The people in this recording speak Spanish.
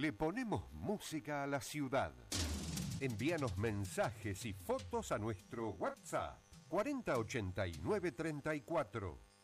Le ponemos música a la ciudad. Envíanos mensajes y fotos a nuestro WhatsApp 408934.